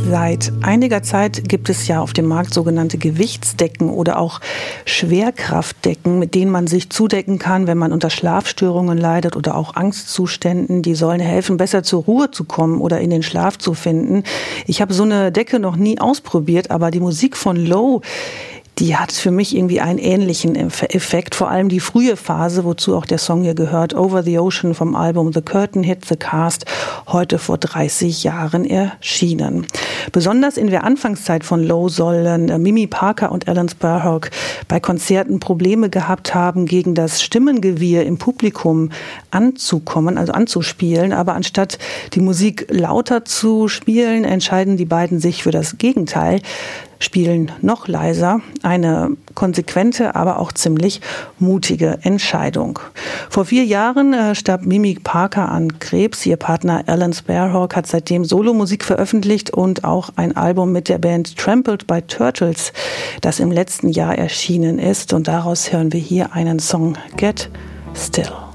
Seit einiger Zeit gibt es ja auf dem Markt sogenannte Gewichtsdecken oder auch Schwerkraftdecken, mit denen man sich zudecken kann, wenn man unter Schlafstörungen leidet oder auch Angstzuständen. Die sollen helfen, besser zur Ruhe zu kommen oder in den Schlaf zu finden. Ich habe so eine Decke noch nie ausprobiert, aber die Musik von Low, die hat für mich irgendwie einen ähnlichen Effekt, vor allem die frühe Phase, wozu auch der Song hier gehört, Over the Ocean vom Album The Curtain Hit the Cast, heute vor 30 Jahren erschienen. Besonders in der Anfangszeit von Low sollen Mimi Parker und Alan Sparhawk bei Konzerten Probleme gehabt haben, gegen das Stimmengewirr im Publikum anzukommen, also anzuspielen. Aber anstatt die Musik lauter zu spielen, entscheiden die beiden sich für das Gegenteil, spielen noch leiser. Eine konsequente, aber auch ziemlich mutige Entscheidung. Vor 4 Jahren starb Mimi Parker an Krebs. Ihr Partner Alan Sparhawk hat seitdem Solomusik veröffentlicht und auch ein Album mit der Band Trampled by Turtles, das im letzten Jahr erschienen ist. Und daraus hören wir hier einen Song, Get Still.